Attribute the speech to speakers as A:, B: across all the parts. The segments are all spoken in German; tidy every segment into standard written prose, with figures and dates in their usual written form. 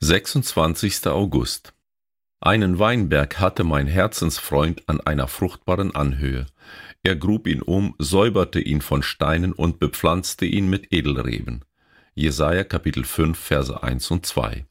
A: 26. August. Einen Weinberg hatte mein Herzensfreund an einer fruchtbaren Anhöhe. Er grub ihn um, säuberte ihn von Steinen und bepflanzte ihn mit Edelreben. Jesaja Kapitel 5, Verse 1 und 2.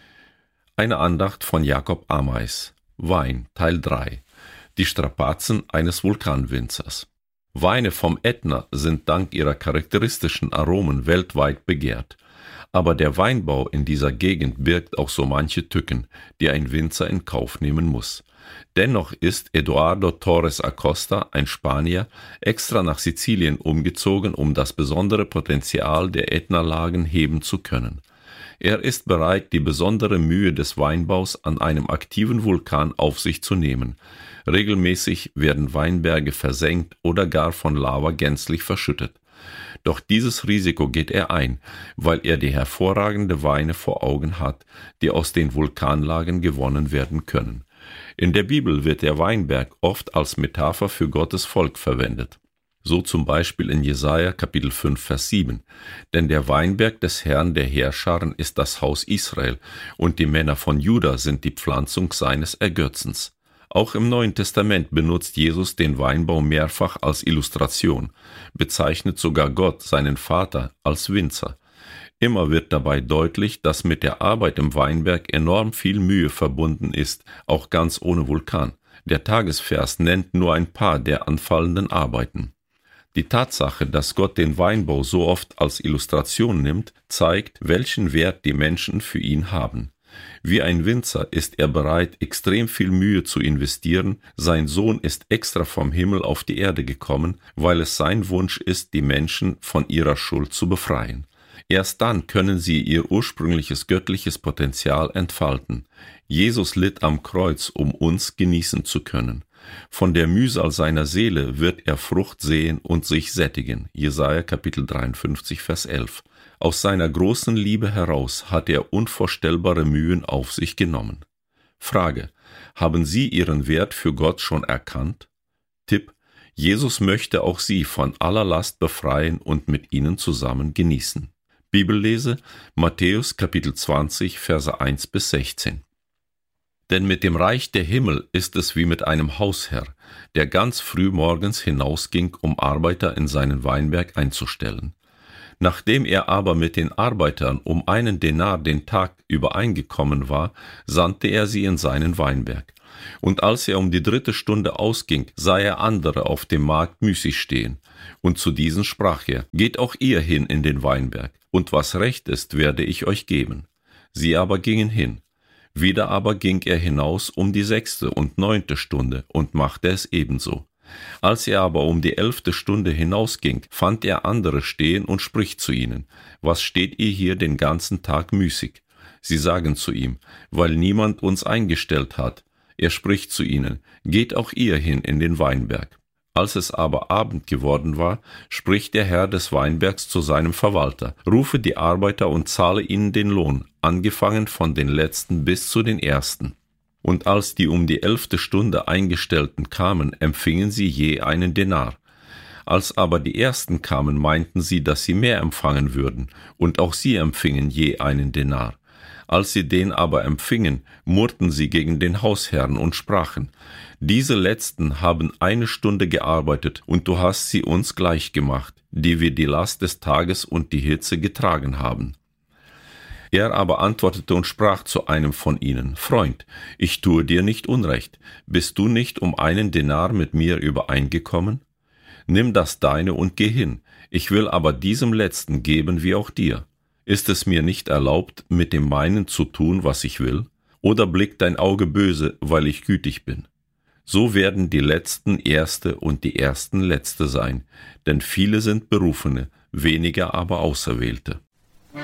A: Eine Andacht von Jakob Ameis. Wein, Teil 3. Die Strapazen eines Vulkanwinzers. Weine vom Ätna sind dank ihrer charakteristischen Aromen weltweit begehrt. Aber der Weinbau in dieser Gegend birgt auch so manche Tücken, die ein Winzer in Kauf nehmen muss. Dennoch ist Eduardo Torres Acosta, ein Spanier, extra nach Sizilien umgezogen, um das besondere Potenzial der Ätna-Lagen heben zu können. Er ist bereit, die besondere Mühe des Weinbaus an einem aktiven Vulkan auf sich zu nehmen. Regelmäßig werden Weinberge versenkt oder gar von Lava gänzlich verschüttet. Doch dieses Risiko geht er ein, weil er die hervorragende Weine vor Augen hat, die aus den Vulkanlagen gewonnen werden können. In der Bibel wird der Weinberg oft als Metapher für Gottes Volk verwendet. So zum Beispiel in Jesaja Kapitel 5, Vers 7. Denn der Weinberg des Herrn der Heerscharen ist das Haus Israel, und die Männer von Juda sind die Pflanzung seines Ergötzens. Auch im Neuen Testament benutzt Jesus den Weinbau mehrfach als Illustration, bezeichnet sogar Gott, seinen Vater, als Winzer. Immer wird dabei deutlich, dass mit der Arbeit im Weinberg enorm viel Mühe verbunden ist, auch ganz ohne Vulkan. Der Tagesvers nennt nur ein paar der anfallenden Arbeiten. Die Tatsache, dass Gott den Weinbau so oft als Illustration nimmt, zeigt, welchen Wert die Menschen für ihn haben. Wie ein Winzer ist er bereit, extrem viel Mühe zu investieren. Sein Sohn ist extra vom Himmel auf die Erde gekommen, weil es sein Wunsch ist, die Menschen von ihrer Schuld zu befreien. Erst dann können sie ihr ursprüngliches göttliches Potenzial entfalten. Jesus litt am Kreuz, um uns genießen zu können. Von der Mühsal seiner Seele wird er Frucht sehen und sich sättigen. Jesaja Kapitel 53, Vers 11. Aus seiner großen Liebe heraus hat er unvorstellbare Mühen auf sich genommen. Frage: Haben Sie Ihren Wert für Gott schon erkannt? Tipp: Jesus möchte auch Sie von aller Last befreien und mit Ihnen zusammen genießen. Bibellese: Matthäus Kapitel 20, Verse 1 bis 16. Denn mit dem Reich der Himmel ist es wie mit einem Hausherr, der ganz früh morgens hinausging, um Arbeiter in seinen Weinberg einzustellen. Nachdem er aber mit den Arbeitern um 1 Denar den Tag übereingekommen war, sandte er sie in seinen Weinberg. Und als er um die 3. Stunde ausging, sah er andere auf dem Markt müßig stehen. Und zu diesen sprach er: Geht auch ihr hin in den Weinberg, und was recht ist, werde ich euch geben. Sie aber gingen hin. Wieder aber ging er hinaus um die 6. und 9. Stunde und machte es ebenso. Als er aber um die 11. Stunde hinausging, fand er andere stehen und spricht zu ihnen: Was steht ihr hier den ganzen Tag müßig? Sie sagen zu ihm: Weil niemand uns eingestellt hat. Er spricht zu ihnen: Geht auch ihr hin in den Weinberg. Als es aber Abend geworden war, spricht der Herr des Weinbergs zu seinem Verwalter: Rufe die Arbeiter und zahle ihnen den Lohn, angefangen von den Letzten bis zu den Ersten. Und als die um die 11. Stunde Eingestellten kamen, empfingen sie je 1 Denar. Als aber die Ersten kamen, meinten sie, dass sie mehr empfangen würden, und auch sie empfingen je 1 Denar. Als sie den aber empfingen, murrten sie gegen den Hausherrn und sprachen: Diese Letzten haben 1 Stunde gearbeitet, und du hast sie uns gleich gemacht, die wir die Last des Tages und die Hitze getragen haben. Er aber antwortete und sprach zu einem von ihnen: Freund, ich tue dir nicht Unrecht. Bist du nicht um 1 Denar mit mir übereingekommen? Nimm das deine und geh hin. Ich will aber diesem Letzten geben wie auch dir. Ist es mir nicht erlaubt, mit dem meinen zu tun, was ich will? Oder blickt dein Auge böse, weil ich gütig bin? So werden die Letzten Erste und die Ersten Letzte sein, denn viele sind Berufene, weniger aber Auserwählte.